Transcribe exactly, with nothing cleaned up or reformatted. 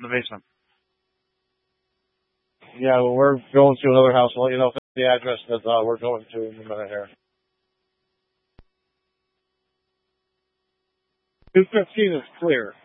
in the basement. Yeah, well, we're going to another house. I'll let you know if it's the address that uh, we're going to in a minute here. two fifteen is clear.